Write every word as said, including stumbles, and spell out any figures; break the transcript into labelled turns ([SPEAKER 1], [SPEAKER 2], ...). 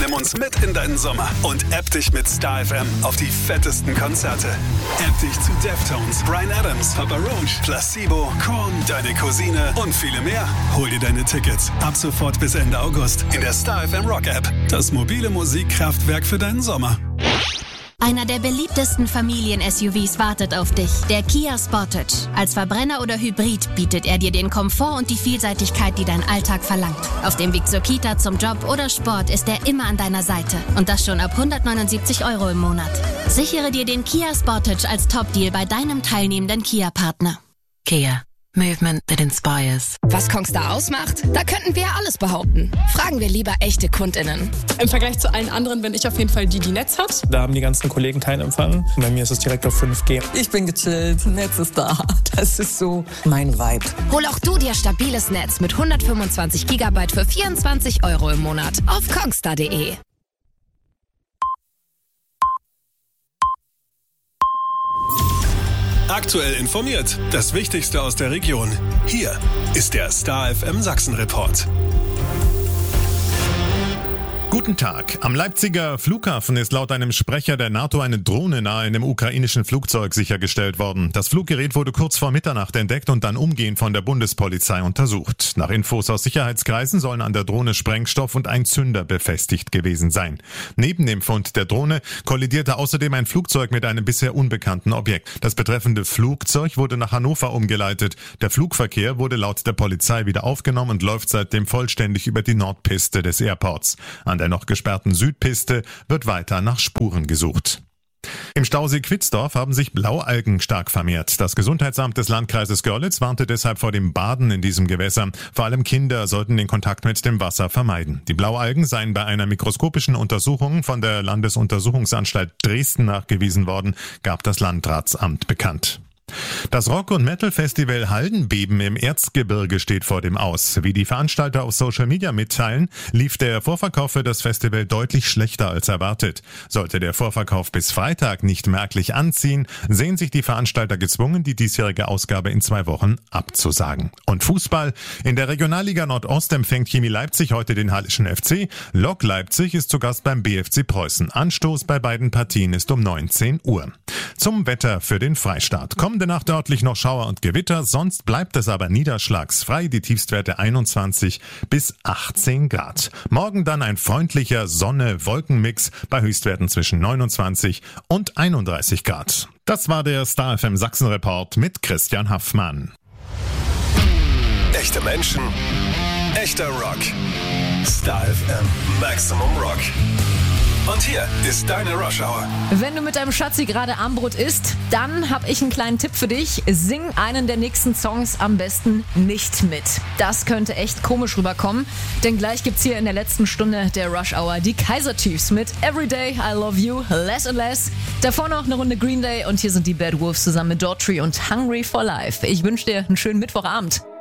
[SPEAKER 1] Nimm uns mit in deinen Sommer und app dich mit Star F M auf die fettesten Konzerte. App dich zu Deftones, Bryan Adams, Papa Roach, Placebo, Korn, Deine Cousine und viele mehr. Hol dir deine Tickets ab sofort bis Ende August in der Star F M Rock App. Das mobile Musikkraftwerk für deinen Sommer.
[SPEAKER 2] Einer der beliebtesten Familien-S U Vs wartet auf dich, der Kia Sportage. Als Verbrenner oder Hybrid bietet er dir den Komfort und die Vielseitigkeit, die dein Alltag verlangt. Auf dem Weg zur Kita, zum Job oder Sport ist er immer an deiner Seite. Und das schon ab hundertneunundsiebzig Euro im Monat. Sichere dir den Kia Sportage als Top-Deal bei deinem teilnehmenden Kia-Partner.
[SPEAKER 3] Kia. Movement that inspires.
[SPEAKER 4] Was Kongstar ausmacht? Da könnten wir ja alles behaupten. Fragen wir lieber echte KundInnen.
[SPEAKER 5] Im Vergleich zu allen anderen bin ich auf jeden Fall die, die Netz hat. Da haben die ganzen Kollegen keinen Empfang. Bei mir ist es direkt auf fünf G.
[SPEAKER 6] Ich bin gechillt, Netz ist da. Das ist so mein Vibe.
[SPEAKER 4] Hol auch du dir stabiles Netz mit hundertfünfundzwanzig Gigabyte für vierundzwanzig Euro im Monat auf kongstar punkt de.
[SPEAKER 1] Aktuell informiert. Das Wichtigste aus der Region. Hier ist der Star F M Sachsen Report.
[SPEAKER 7] Guten Tag. Am Leipziger Flughafen ist laut einem Sprecher der NATO eine Drohne nahe einem ukrainischen Flugzeug sichergestellt worden. Das Fluggerät wurde kurz vor Mitternacht entdeckt und dann umgehend von der Bundespolizei untersucht. Nach Infos aus Sicherheitskreisen sollen an der Drohne Sprengstoff und ein Zünder befestigt gewesen sein. Neben dem Fund der Drohne kollidierte außerdem ein Flugzeug mit einem bisher unbekannten Objekt. Das betreffende Flugzeug wurde nach Hannover umgeleitet. Der Flugverkehr wurde laut der Polizei wieder aufgenommen und läuft seitdem vollständig über die Nordpiste des Airports. An der noch gesperrten Südpiste wird weiter nach Spuren gesucht. Im Stausee Quitzdorf haben sich Blaualgen stark vermehrt. Das Gesundheitsamt des Landkreises Görlitz warnte deshalb vor dem Baden in diesem Gewässer. Vor allem Kinder sollten den Kontakt mit dem Wasser vermeiden. Die Blaualgen seien bei einer mikroskopischen Untersuchung von der Landesuntersuchungsanstalt Dresden nachgewiesen worden, gab das Landratsamt bekannt. Das Rock- und Metal-Festival Haldenbeben im Erzgebirge steht vor dem Aus. Wie die Veranstalter auf Social Media mitteilen, lief der Vorverkauf für das Festival deutlich schlechter als erwartet. Sollte der Vorverkauf bis Freitag nicht merklich anziehen, sehen sich die Veranstalter gezwungen, die diesjährige Ausgabe in zwei Wochen abzusagen. Und Fußball. In der Regionalliga Nordost empfängt Chemie Leipzig heute den Hallischen F C. Lok Leipzig ist zu Gast beim B F C Preußen. Anstoß bei beiden Partien ist um neunzehn Uhr. Zum Wetter für den Freistaat. Kommende Nacht örtlich noch Schauer und Gewitter, sonst bleibt es aber niederschlagsfrei, die Tiefstwerte einundzwanzig bis achtzehn Grad. Morgen dann ein freundlicher Sonne-Wolkenmix bei Höchstwerten zwischen neunundzwanzig und einunddreißig Grad. Das war der Star F M Sachsen Report mit Christian Haffmann.
[SPEAKER 1] Echte Menschen, echter Rock. Star F M Maximum Rock. Und hier ist deine Rush Hour.
[SPEAKER 8] Wenn du mit deinem Schatzi gerade Armbrot isst, dann habe ich einen kleinen Tipp für dich. Sing einen der nächsten Songs am besten nicht mit. Das könnte echt komisch rüberkommen, denn gleich gibt's hier in der letzten Stunde der Rush Hour die Kaiser Chiefs mit Everyday I Love You, Less and Less. Davor noch eine Runde Green Day und hier sind die Bad Wolves zusammen mit Daughtry und Hungry for Life. Ich wünsche dir einen schönen Mittwochabend.